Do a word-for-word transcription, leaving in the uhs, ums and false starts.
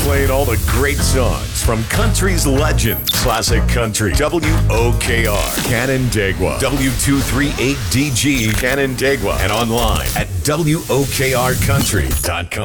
playing all the great songs from country's legends. Classic Country, W O K R, Canandaigua, W two three eight D G, Canandaigua, and online at W O K R country dot com.